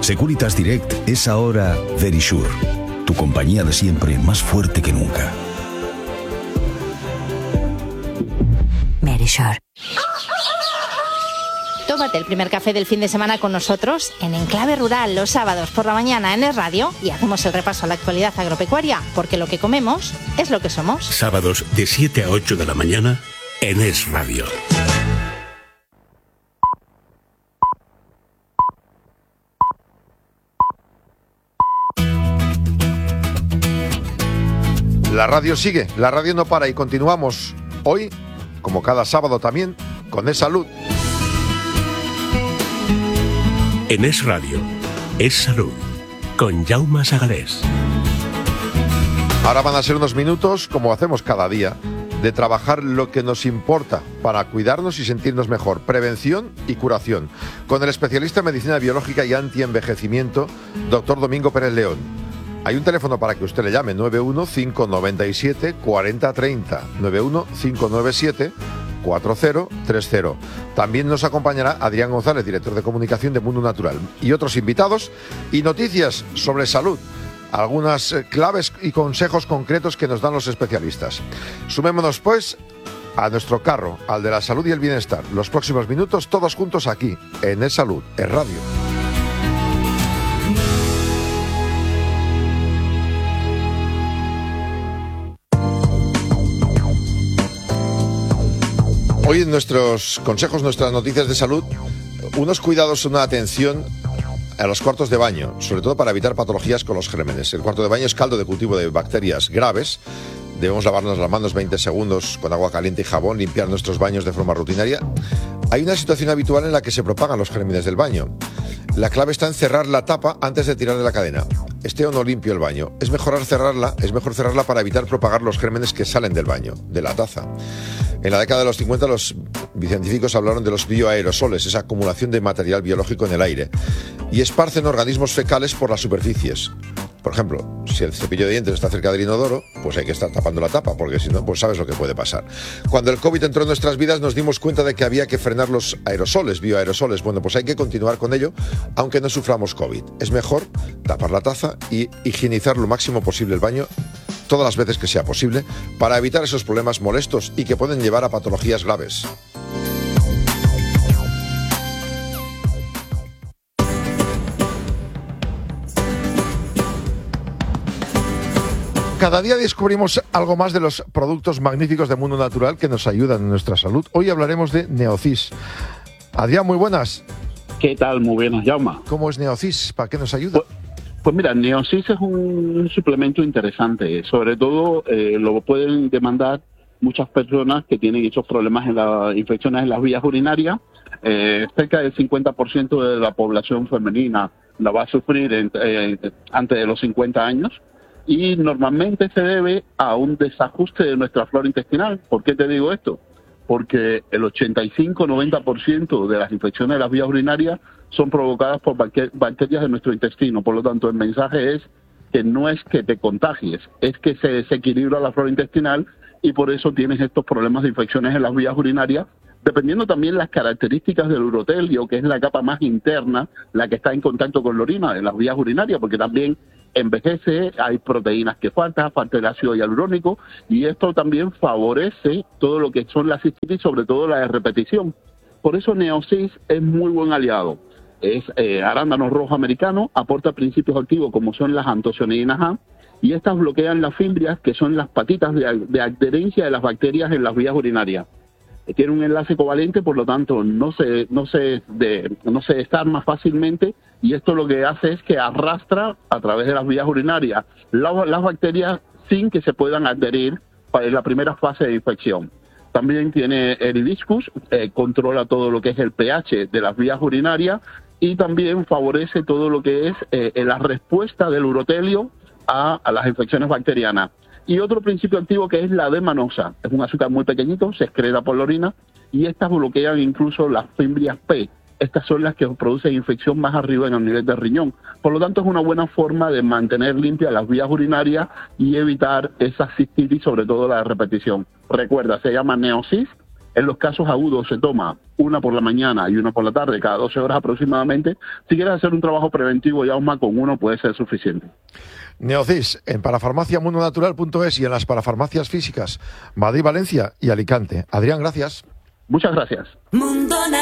Securitas Direct es ahora Verisure, tu compañía de siempre más fuerte que nunca. Verisure. Tómate el primer café del fin de semana con nosotros en Enclave Rural los sábados por la mañana en Es Radio y hacemos el repaso a la actualidad agropecuaria, porque lo que comemos es lo que somos. Sábados de 7 a 8 de la mañana en Es Radio. La radio sigue, la radio no para y continuamos hoy, como cada sábado también, con Es Salud. En Es Radio, Es Salud, con Jaume Sagalés. Ahora van a ser unos minutos, como hacemos cada día, de trabajar lo que nos importa para cuidarnos y sentirnos mejor. Prevención y curación. Con el especialista en medicina biológica y antienvejecimiento, doctor Domingo Pérez León. Hay un teléfono para que usted le llame, 91-597-4030, 91-597-4030. También nos acompañará Adrián González, director de comunicación de Mundo Natural, y otros invitados y noticias sobre salud. Algunas claves y consejos concretos que nos dan los especialistas. Sumémonos, pues, a nuestro carro, al de la salud y el bienestar. Los próximos minutos, todos juntos aquí, en Es Salud, Es Radio. Hoy en nuestros consejos, nuestras noticias de salud, unos cuidados, una atención a los cuartos de baño, sobre todo para evitar patologías con los gérmenes. El cuarto de baño es caldo de cultivo de bacterias graves. Debemos lavarnos las manos 20 segundos con agua caliente y jabón, limpiar nuestros baños de forma rutinaria. Hay una situación habitual en la que se propagan los gérmenes del baño. La clave está en cerrar la tapa antes de tirar de la cadena. Esté o no limpio el baño. Es mejor cerrarla para evitar propagar los gérmenes que salen del baño, de la taza. En la década de los 50 los científicos hablaron de los bioaerosoles, esa acumulación de material biológico en el aire, y esparcen organismos fecales por las superficies. Por ejemplo, si el cepillo de dientes está cerca del inodoro, pues hay que estar tapando la tapa, porque si no, pues sabes lo que puede pasar. Cuando el COVID entró en nuestras vidas nos dimos cuenta de que había que frenar los aerosoles, bioaerosoles. Bueno, pues hay que continuar con ello, aunque no suframos COVID. Es mejor tapar la taza y higienizar lo máximo posible el baño, todas las veces que sea posible, para evitar esos problemas molestos y que pueden llevar a patologías graves. Cada día descubrimos algo más de los productos magníficos de Mundo Natural que nos ayudan en nuestra salud. Hoy hablaremos de Neocis. Adrián, muy buenas. ¿Qué tal? Muy buenas, Jaume. ¿Cómo es Neocis? ¿Para qué nos ayuda? Pues mira, Neocis es un suplemento interesante. Sobre todo lo pueden demandar muchas personas que tienen esos problemas en las infecciones en las vías urinarias. Cerca del 50% de la población femenina la va a sufrir antes de los 50 años. Y normalmente se debe a un desajuste de nuestra flora intestinal. ¿Por qué te digo esto? Porque el 85-90% de las infecciones de las vías urinarias son provocadas por bacterias de nuestro intestino. Por lo tanto, el mensaje es que no es que te contagies, es que se desequilibra la flora intestinal y por eso tienes estos problemas de infecciones en las vías urinarias, dependiendo también las características del urotelio, que es la capa más interna, la que está en contacto con la orina, en las vías urinarias, porque también envejece, hay proteínas que falta el ácido hialurónico, y esto también favorece todo lo que son las cistitis, sobre todo la de repetición. Por eso Neocis es muy buen aliado. Es arándano rojo americano, aporta principios activos como son las antocianinas A, y estas bloquean las fimbrias, que son las patitas de adherencia de las bacterias en las vías urinarias. Tiene un enlace covalente, por lo tanto no se desarma fácilmente, y esto lo que hace es que arrastra a través de las vías urinarias las bacterias sin que se puedan adherir en la primera fase de infección. También tiene el hibiscus, controla todo lo que es el pH de las vías urinarias y también favorece todo lo que es la respuesta del urotelio a las infecciones bacterianas. Y otro principio activo que es la D-manosa, es un azúcar muy pequeñito, se excreta por la orina y estas bloquean incluso las fimbrias P. Estas son las que producen infección más arriba en el nivel del riñón. Por lo tanto, es una buena forma de mantener limpias las vías urinarias y evitar esa cistitis, sobre todo la de repetición. Recuerda, se llama Neocis En los casos agudos se toma una por la mañana y una por la tarde, cada 12 horas aproximadamente. Si quieres hacer un trabajo preventivo, Jaume, con uno puede ser suficiente. Neocis, en parafarmaciamundonatural.es y en las parafarmacias físicas Madrid, Valencia y Alicante. Adrián, gracias. Muchas gracias.